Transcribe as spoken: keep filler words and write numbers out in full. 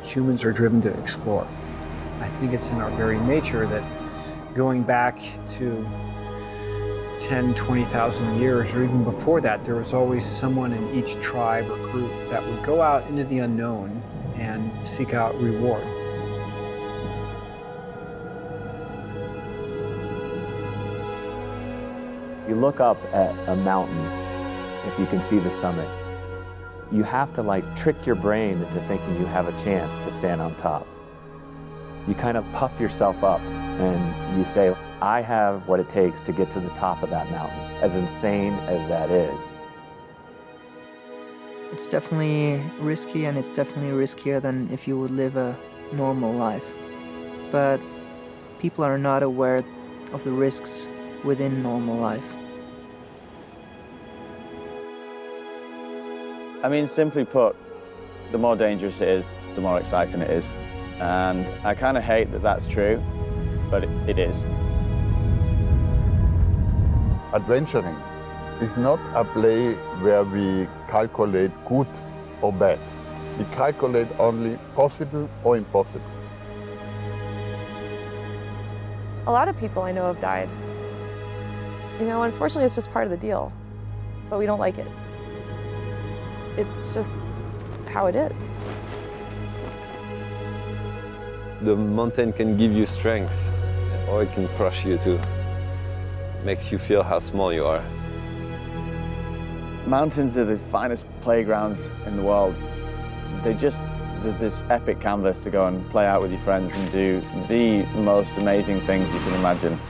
humans are driven to explore. I think it's in our very nature that going back to ten, twenty thousand years, or even before that, there was always someone in each tribe or group that would go out into the unknown and seek out reward. You look up at a mountain, if you can see the summit, you have to like trick your brain into thinking you have a chance to stand on top. You kind of puff yourself up and you say, I have what it takes to get to the top of that mountain, as insane as that is. It's definitely risky, and it's definitely riskier than if you would live a normal life. But people are not aware of the risks within normal life. I mean, simply put, the more dangerous it is, the more exciting it is. And I kind of hate that that's true, but it, it is. Adventuring is not a play where we calculate good or bad. We calculate only possible or impossible. A lot of people I know have died. You know, unfortunately, it's just part of the deal, but we don't like it. It's just how it is. The mountain can give you strength, or it can crush you too. Makes you feel how small you are. Mountains are the finest playgrounds in the world. They just, there's this epic canvas to go and play out with your friends and do the most amazing things you can imagine.